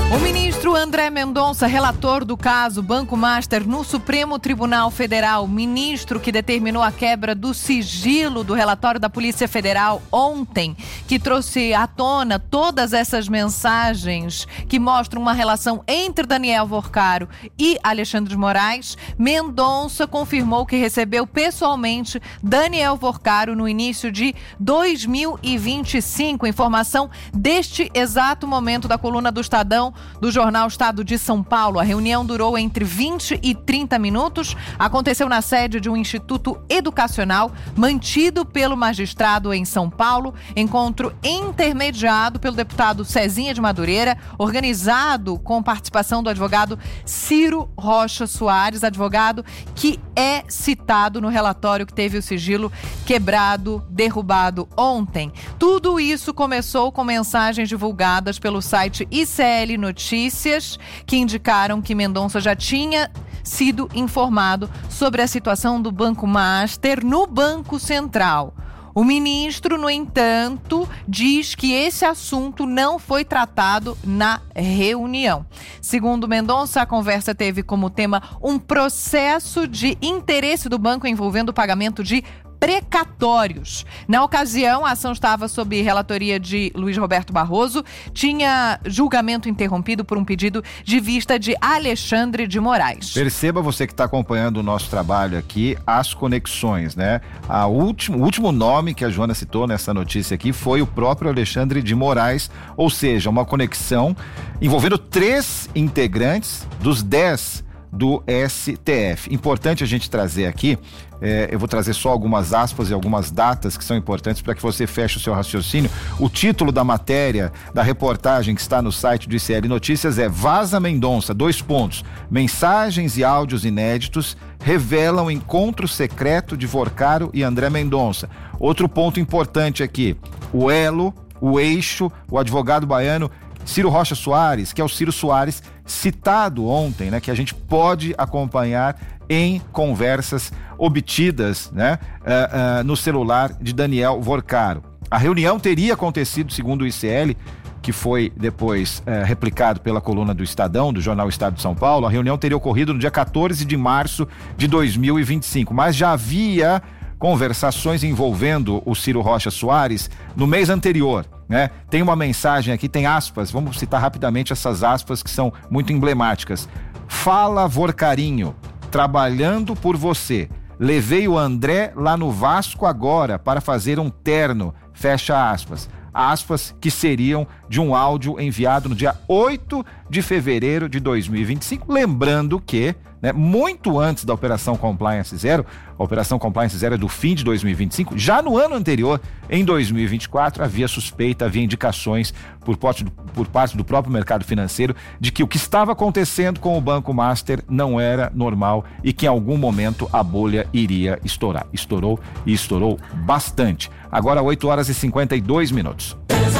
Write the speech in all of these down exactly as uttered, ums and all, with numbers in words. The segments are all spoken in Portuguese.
O ministro André Mendonça, relator do caso Banco Master no Supremo Tribunal Federal, ministro que determinou a quebra do sigilo do relatório da Polícia Federal ontem, que trouxe à tona todas essas mensagens que mostram uma relação entre Daniel Vorcaro e Alexandre de Moraes, Mendonça confirmou que recebeu pessoalmente Daniel Vorcaro no início de dois mil e vinte e cinco. Informação deste exato momento da coluna do Estadão, do jornal Estado de São Paulo. A reunião durou entre vinte e trinta minutos. Aconteceu na sede de um instituto educacional mantido pelo magistrado em São Paulo. Encontro intermediado pelo deputado Cezinha de Madureira, organizado com participação do advogado Ciro Rocha Soares, advogado que é citado no relatório que teve o sigilo quebrado, derrubado ontem. Tudo isso começou com mensagens divulgadas pelo site I C L Notícias, que indicaram que Mendonça já tinha sido informado sobre a situação do Banco Master no Banco Central. O ministro, no entanto, diz que esse assunto não foi tratado na reunião. Segundo Mendonça, a conversa teve como tema um processo de interesse do banco envolvendo o pagamento de precatórios. Na ocasião, a ação estava sob relatoria de Luiz Roberto Barroso, tinha julgamento interrompido por um pedido de vista de Alexandre de Moraes. Perceba, você que está acompanhando o nosso trabalho aqui, as conexões, né? A último, o último nome que a Joana citou nessa notícia aqui foi o próprio Alexandre de Moraes, ou seja, uma conexão envolvendo três integrantes dos dez do S T F. Importante a gente trazer aqui, é, eu vou trazer só algumas aspas e algumas datas que são importantes para que você feche o seu raciocínio. O título da matéria, da reportagem que está no site do I C L Notícias é: Vaza Mendonça, dois pontos, mensagens e áudios inéditos revelam encontro secreto de Vorcaro e André Mendonça. Outro ponto importante aqui, o elo, o eixo, o advogado baiano Ciro Rocha Soares, que é o Ciro Soares citado ontem, né, que a gente pode acompanhar em conversas obtidas, né, uh, uh, no celular de Daniel Vorcaro. A reunião teria acontecido, segundo o I C L, que foi depois uh, replicado pela coluna do Estadão, do jornal Estado de São Paulo. A reunião teria ocorrido no dia quatorze de março de dois mil e vinte e cinco, mas já havia conversações envolvendo o Ciro Rocha Soares no mês anterior, né? Tem uma mensagem aqui, tem aspas, vamos citar rapidamente essas aspas que são muito emblemáticas. Fala, Vorcarinho, trabalhando por você. Levei o André lá no Vasco agora para fazer um terno, fecha aspas. Aspas que seriam de um áudio enviado no dia oito de fevereiro de dois mil e vinte e cinco, lembrando que, né, muito antes da Operação Compliance Zero, a Operação Compliance Zero é do fim de dois mil e vinte e cinco, já no ano anterior, em dois mil e vinte e quatro, havia suspeita, havia indicações por parte, do, por parte do próprio mercado financeiro de que o que estava acontecendo com o Banco Master não era normal e que em algum momento a bolha iria estourar. Estourou e estourou bastante. Agora oito horas e cinquenta e dois minutos.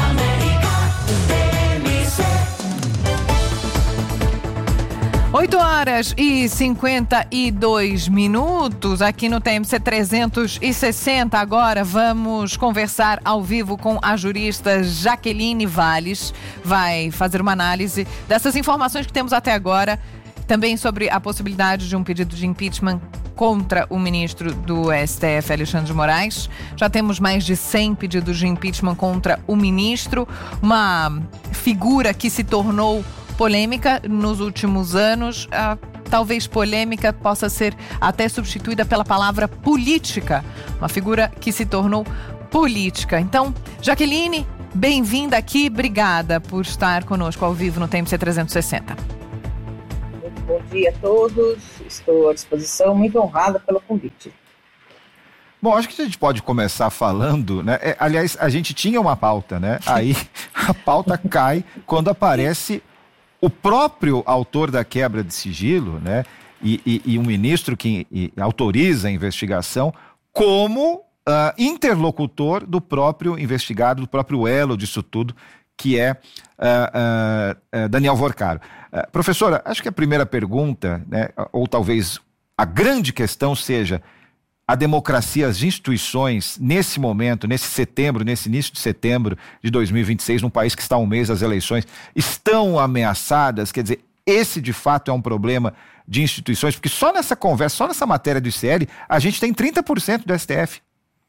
oito horas e cinquenta e dois minutos aqui no T M C trezentos e sessenta. Agora vamos conversar ao vivo com a jurista Jaqueline Valles. Vai fazer uma análise dessas informações que temos até agora, também sobre a possibilidade de um pedido de impeachment contra o ministro do S T F, Alexandre de Moraes. Já temos mais de cem pedidos de impeachment contra o ministro, uma figura que se tornou polêmica nos últimos anos. Ah, talvez polêmica possa ser até substituída pela palavra política, uma figura que se tornou política. Então, Jaqueline, bem-vinda aqui, obrigada por estar conosco ao vivo no T M C trezentos e sessenta. Muito bom dia a todos, estou à disposição, muito honrada pelo convite. Bom, acho que a gente pode começar falando, né? É, aliás, a gente tinha uma pauta, né? Aí a pauta cai quando aparece o próprio autor da quebra de sigilo, né? E, e, e um ministro que e, autoriza a investigação como uh, interlocutor do próprio investigado, do próprio elo disso tudo, que é uh, uh, uh, Daniel Vorcaro. Uh, professora, acho que a primeira pergunta, né, ou talvez a grande questão seja: a democracia, as instituições, nesse momento, nesse setembro, nesse início de setembro de dois mil e vinte e seis, num país que está a um mês das eleições, estão ameaçadas? Quer dizer, esse de fato é um problema de instituições, porque só nessa conversa, só nessa matéria do I C L, a gente tem trinta por cento do S T F.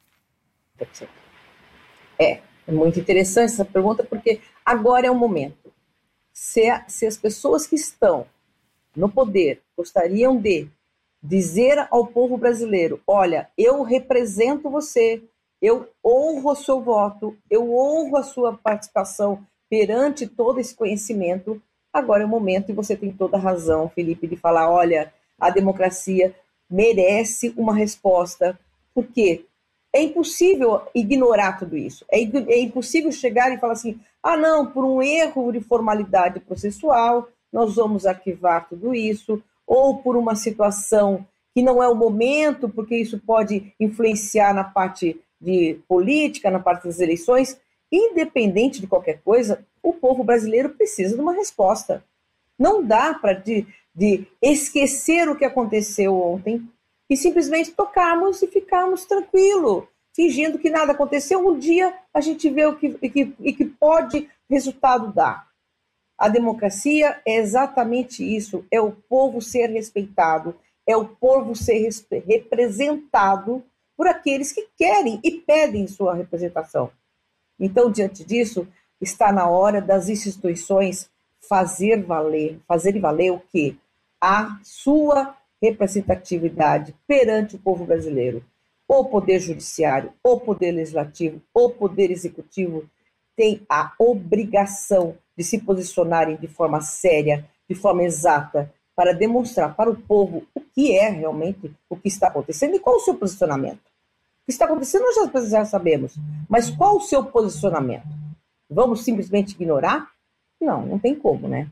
É, é muito interessante essa pergunta, porque agora é o momento. Se, a, se as pessoas que estão no poder gostariam de dizer ao povo brasileiro, olha, eu represento você, eu honro o seu voto, eu honro a sua participação perante todo esse conhecimento, agora é o momento, e você tem toda a razão, Felipe, de falar, olha, a democracia merece uma resposta, porque é impossível ignorar tudo isso, é, é impossível chegar e falar assim, ah não, por um erro de formalidade processual, nós vamos arquivar tudo isso, ou por uma situação que não é o momento, porque isso pode influenciar na parte de política, na parte das eleições. Independente de qualquer coisa, o povo brasileiro precisa de uma resposta. Não dá para de, de esquecer o que aconteceu ontem e simplesmente tocarmos e ficarmos tranquilos, fingindo que nada aconteceu. Um dia a gente vê o que, e que, e que pode resultado dar. A democracia é exatamente isso, é o povo ser respeitado, é o povo ser representado por aqueles que querem e pedem sua representação. Então, diante disso, está na hora das instituições fazer valer, fazer valer o quê? A sua representatividade perante o povo brasileiro. O poder judiciário, o poder legislativo, o poder executivo tem a obrigação de se posicionarem de forma séria, de forma exata, para demonstrar para o povo o que é realmente o que está acontecendo e qual o seu posicionamento. O que está acontecendo nós já, já sabemos, mas qual o seu posicionamento? Vamos simplesmente ignorar? Não, não tem como, né?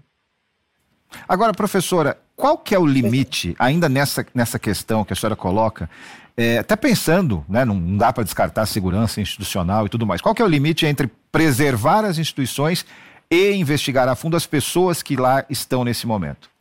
Agora, professora, qual que é o limite, ainda nessa, nessa questão que a senhora coloca, é, até pensando, né, não dá para descartar a segurança institucional e tudo mais, qual que é o limite entre preservar as instituições e investigar a fundo as pessoas que lá estão nesse momento?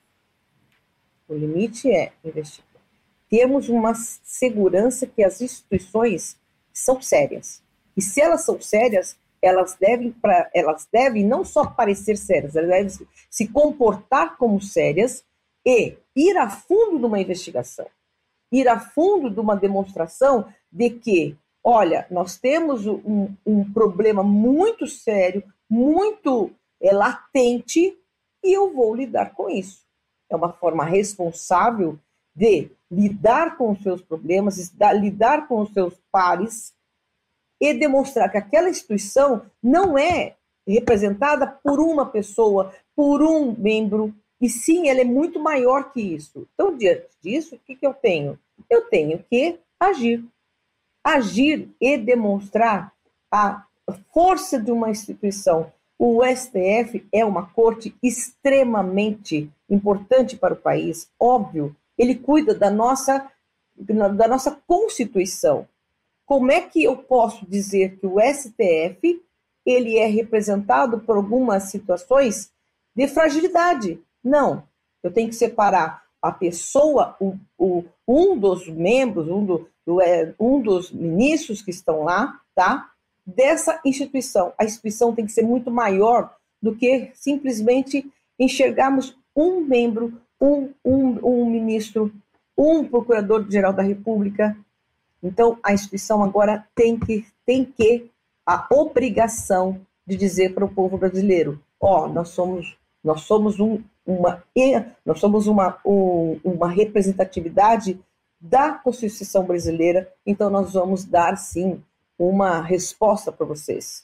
O limite é investigar. Temos uma segurança que as instituições são sérias. E se elas são sérias, elas devem, pra, elas devem não só parecer sérias, elas devem se comportar como sérias e ir a fundo de uma investigação. Ir a fundo de uma demonstração de que, olha, nós temos um, um problema muito sério, muito é, latente, e eu vou lidar com isso. É uma forma responsável de lidar com os seus problemas, lidar com os seus pares e demonstrar que aquela instituição não é representada por uma pessoa, por um membro, e sim, ela é muito maior que isso. Então, diante disso, o que, que eu tenho? Eu tenho que agir. Agir e demonstrar a força de uma instituição. O S T F é uma corte extremamente importante para o país, óbvio. Ele cuida da nossa, da nossa Constituição. Como é que eu posso dizer que o S T F ele é representado por algumas situações de fragilidade? Não. Eu tenho que separar a pessoa, o, o, um dos membros, um, do, do, é, um dos ministros que estão lá, tá? Dessa instituição. A instituição tem que ser muito maior do que simplesmente enxergarmos um membro, um, um, um ministro, um procurador-geral da República. Então, a instituição agora tem que, tem que a obrigação de dizer para o povo brasileiro, ó, oh, nós somos, nós somos, um, uma, nós somos uma, um, uma representatividade da Constituição brasileira, então nós vamos dar, sim, uma resposta para vocês.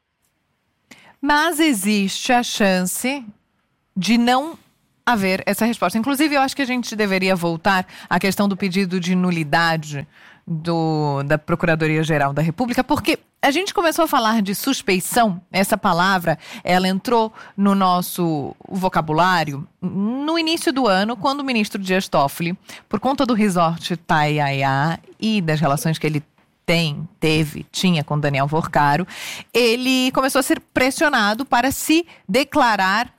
Mas existe a chance de não haver essa resposta. Inclusive, eu acho que a gente deveria voltar à questão do pedido de nulidade do, da Procuradoria-Geral da República, porque a gente começou a falar de suspeição, essa palavra, ela entrou no nosso vocabulário no início do ano, quando o ministro Dias Toffoli, por conta do resort Itaiaia e das relações que ele tem, teve, tinha com Daniel Vorcaro, ele começou a ser pressionado para se declarar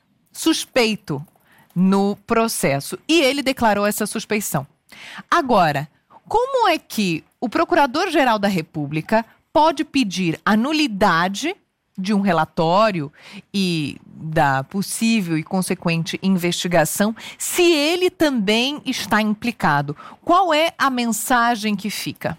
suspeito no processo. E ele declarou essa suspeição. Agora, Como é que o Procurador-Geral da República pode pedir a nulidade de um relatório e da possível e consequente investigação se ele também está implicado? Qual é a mensagem que fica?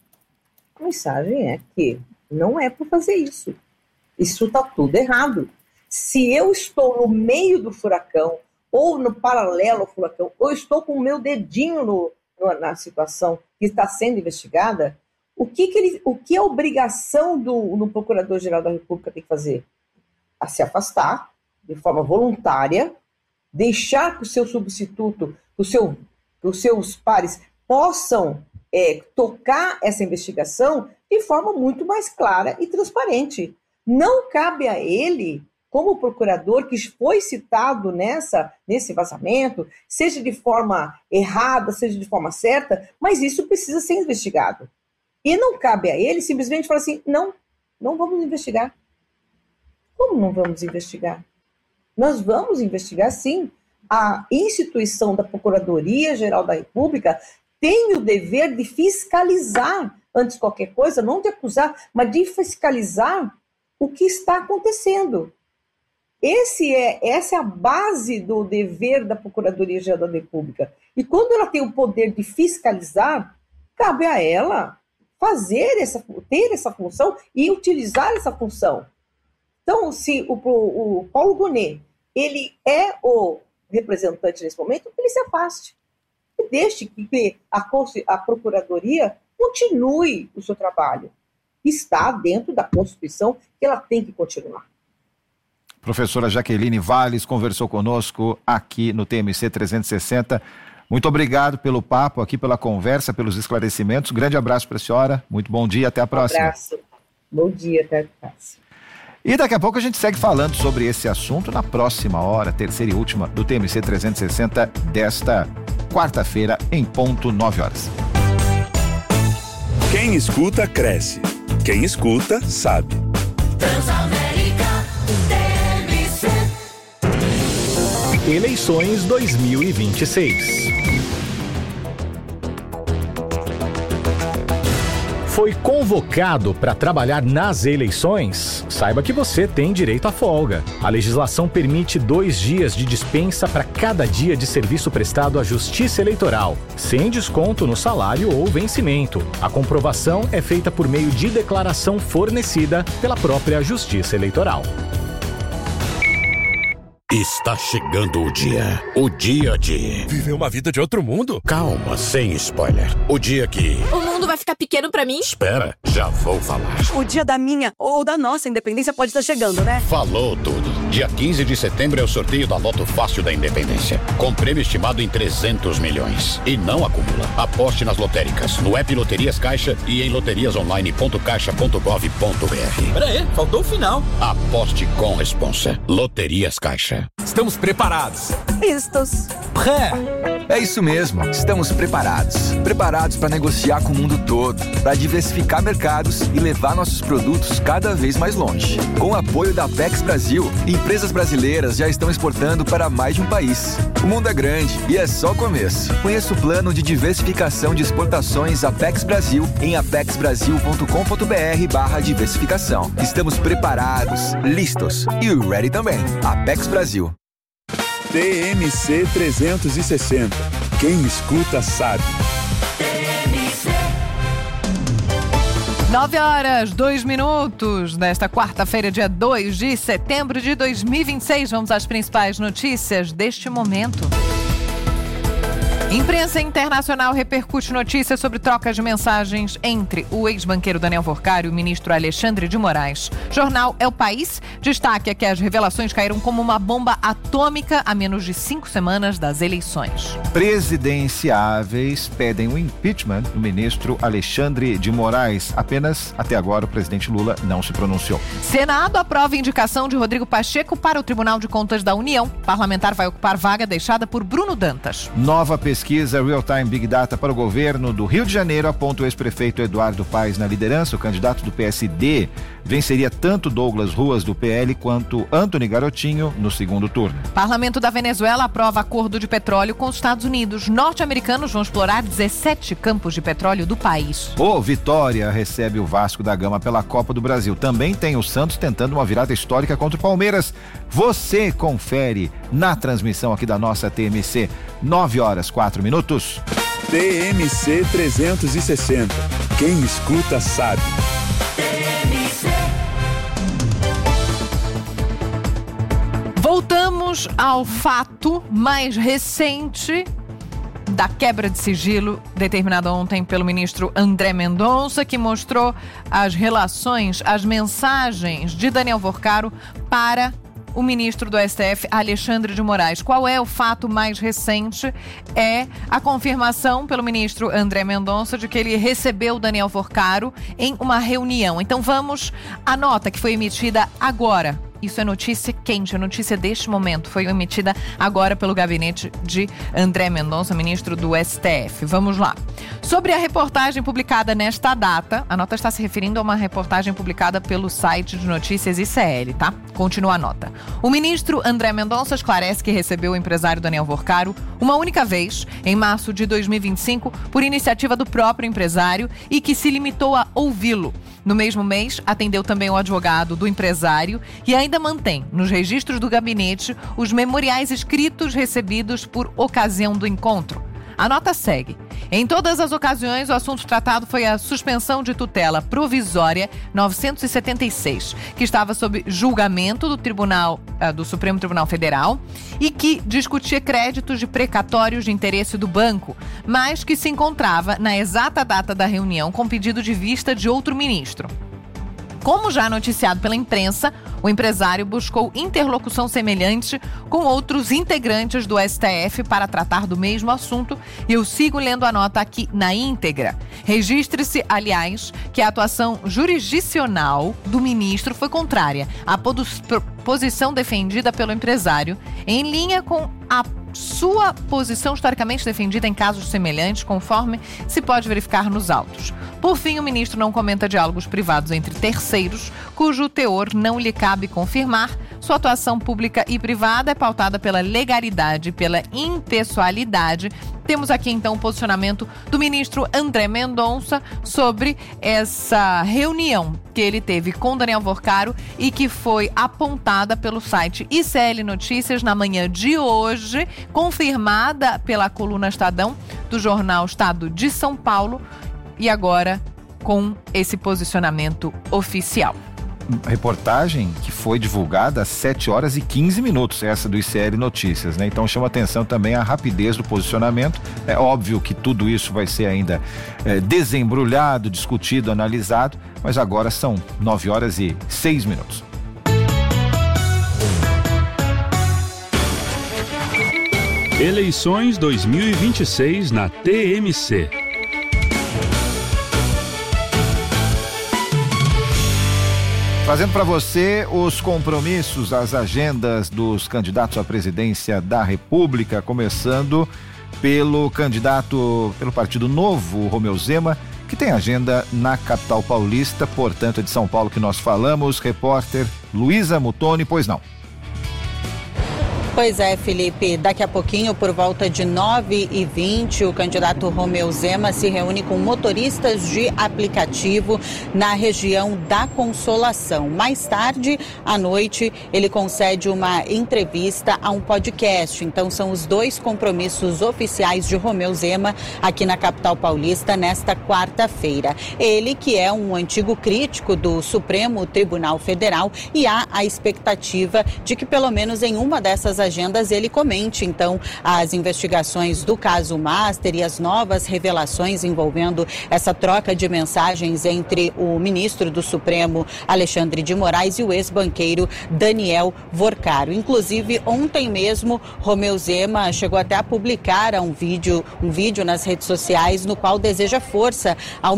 A mensagem é que não é para fazer isso. Isso está tudo errado. Se eu estou no meio do furacão, ou no paralelo ao furacão, ou estou com o meu dedinho no, no, na situação que está sendo investigada, o que, que, ele, o que a obrigação do, do Procurador-Geral da República tem que fazer? A se afastar de forma voluntária, deixar que o seu substituto, que, o seu, que os seus pares possam é, tocar essa investigação de forma muito mais clara e transparente. Não cabe a ele, como procurador que foi citado nessa, nesse vazamento, seja de forma errada, seja de forma certa, mas isso precisa ser investigado. E não cabe a ele simplesmente falar assim, não, não vamos investigar. Como não vamos investigar? Nós vamos investigar, sim. A instituição da Procuradoria-Geral da República tem o dever de fiscalizar, antes de qualquer coisa, não de acusar, mas de fiscalizar o que está acontecendo. Esse é, essa é a base do dever da Procuradoria-Geral da República. E quando ela tem o poder de fiscalizar, cabe a ela fazer essa, ter essa função e utilizar essa função. Então, se o, o Paulo Gonet, ele é o representante nesse momento, ele se afaste. E deixe que a, a Procuradoria continue o seu trabalho. Está dentro da Constituição que ela tem que continuar. Professora Jaqueline Valles conversou conosco aqui no T M C trezentos e sessenta. Muito obrigado pelo papo aqui, pela conversa, pelos esclarecimentos. Grande abraço para a senhora. Muito bom dia, até a próxima. Um abraço. Bom dia, até a próxima. E daqui a pouco a gente segue falando sobre esse assunto na próxima hora, terceira e última do T M C trezentos e sessenta desta quarta-feira, em ponto nove horas. Quem escuta, cresce. Quem escuta, sabe. Transamérica T M C. Eleições dois mil e vinte e seis. Foi convocado para trabalhar nas eleições? Saiba que você tem direito à folga. A legislação permite dois dias de dispensa para cada dia de serviço prestado à Justiça Eleitoral, sem desconto no salário ou vencimento. A comprovação é feita por meio de declaração fornecida pela própria Justiça Eleitoral. Está chegando o dia. O dia de... viver uma vida de outro mundo? Calma, sem spoiler. O dia que... o mundo vai ficar pequeno pra mim? Espera, já vou falar. O dia da minha ou da nossa independência pode estar chegando, né? Falou tudo. Dia quinze de setembro é o sorteio da Loto Fácil da Independência. Com prêmio estimado em trezentos milhões. E não acumula. Aposte nas lotéricas, no app Loterias Caixa e em loterias online ponto caixa ponto gov ponto br. Pera aí, faltou o final. Aposte com responsa. Loterias Caixa. Estamos preparados. Vistos. Pré. É isso mesmo, estamos preparados. Preparados para negociar com o mundo todo, para diversificar mercados e levar nossos produtos cada vez mais longe. Com o apoio da Apex Brasil, empresas brasileiras já estão exportando para mais de um país. O mundo é grande e é só o começo. Conheça o plano de diversificação de exportações Apex Brasil em apex brasil ponto com ponto br barra diversificação. Estamos preparados, listos e ready também. Apex Brasil. T M C trezentos e sessenta. Quem escuta sabe. Nove horas, dois minutos, nesta quarta-feira, dia dois de setembro de dois mil e vinte e seis. Vamos às principais notícias deste momento. Imprensa internacional repercute notícias sobre trocas de mensagens entre o ex-banqueiro Daniel Forcari e o ministro Alexandre de Moraes. Jornal É o País destaca que as revelações caíram como uma bomba atômica a menos de cinco semanas das eleições. Presidenciáveis pedem o impeachment do ministro Alexandre de Moraes. Apenas até agora o presidente Lula não se pronunciou. Senado aprova a indicação de Rodrigo Pacheco para o Tribunal de Contas da União. Parlamentar vai ocupar vaga deixada por Bruno Dantas. Nova pesquisa pesquisa Real Time Big Data para o governo do Rio de Janeiro aponta o ex-prefeito Eduardo Paes na liderança. O candidato do P S D venceria tanto Douglas Ruas do P L quanto Antony Garotinho no segundo turno. Parlamento da Venezuela aprova acordo de petróleo com os Estados Unidos. Norte-americanos vão explorar dezessete campos de petróleo do país. O Vitória recebe o Vasco da Gama pela Copa do Brasil. Também tem o Santos tentando uma virada histórica contra o Palmeiras. Você confere na transmissão aqui da nossa T M C. nove horas, quatro minutos. T M C trezentos e sessenta. Quem escuta sabe. Voltamos ao fato mais recente da quebra de sigilo determinada ontem pelo ministro André Mendonça, que mostrou as relações, as mensagens de Daniel Worcaro para o ministro do S T F, Alexandre de Moraes. Qual é o fato mais recente? É a confirmação pelo ministro André Mendonça de que ele recebeu Daniel Worcaro em uma reunião. Então vamos à nota que foi emitida agora. Isso é notícia quente, a notícia deste momento foi emitida agora pelo gabinete de André Mendonça, ministro do S T F. Vamos lá. Sobre a reportagem publicada nesta data, a nota está se referindo a uma reportagem publicada pelo site de notícias I C L, tá? Continua a nota. O ministro André Mendonça esclarece que recebeu o empresário Daniel Worcaro uma única vez, em março de dois mil e vinte e cinco, por iniciativa do próprio empresário e que se limitou a ouvi-lo. No mesmo mês, atendeu também o advogado do empresário e ainda mantém, nos registros do gabinete, os memoriais escritos recebidos por ocasião do encontro. A nota segue. Em todas as ocasiões, o assunto tratado foi a suspensão de tutela provisória novecentos e setenta e seis, que estava sob julgamento do Tribunal, uh, do Supremo Tribunal Federal e que discutia créditos de precatórios de interesse do banco, mas que se encontrava na exata data da reunião com pedido de vista de outro ministro. Como já noticiado pela imprensa, o empresário buscou interlocução semelhante com outros integrantes do S T F para tratar do mesmo assunto e eu sigo lendo a nota aqui na íntegra. Registre-se, aliás, que a atuação jurisdicional do ministro foi contrária à posição defendida pelo empresário, em linha com a sua posição historicamente defendida em casos semelhantes, conforme se pode verificar nos autos. Por fim, o ministro não comenta diálogos privados entre terceiros, cujo teor não lhe cabe confirmar. Sua atuação pública e privada é pautada pela legalidade e pela impessoalidade. Temos aqui, então, o posicionamento do ministro André Mendonça sobre essa reunião que ele teve com Daniel Worcaro e que foi apontada pelo site I C L Notícias na manhã de hoje, confirmada pela coluna Estadão do jornal Estado de São Paulo e agora com esse posicionamento oficial. Reportagem que foi divulgada às sete horas e quinze minutos, essa do I C L Notícias, né? Então chama atenção também a rapidez do posicionamento. É óbvio que tudo isso vai ser ainda é, desembrulhado, discutido, analisado, mas agora são nove horas e seis minutos. Eleições dois mil e vinte e seis na T M C. Trazendo para você os compromissos, as agendas dos candidatos à presidência da República, começando pelo candidato pelo Partido Novo, Romeu Zema, que tem agenda na capital paulista, portanto é de São Paulo que nós falamos. Repórter Luísa Mutoni, pois não. Pois é, Felipe, daqui a pouquinho, por volta de nove e vinte, o candidato Romeu Zema se reúne com motoristas de aplicativo na região da Consolação. Mais tarde, à noite, ele concede uma entrevista a um podcast. Então, são os dois compromissos oficiais de Romeu Zema aqui na capital paulista nesta quarta-feira. Ele, que é um antigo crítico do Supremo Tribunal Federal, e há a expectativa de que, pelo menos em uma dessas agendas, ele comente, então, as investigações do caso Master e as novas revelações envolvendo essa troca de mensagens entre o ministro do Supremo, Alexandre de Moraes, e o ex-banqueiro Daniel Worcaro. Inclusive, ontem mesmo, Romeu Zema chegou até a publicar um vídeo, um vídeo nas redes sociais no qual deseja força ao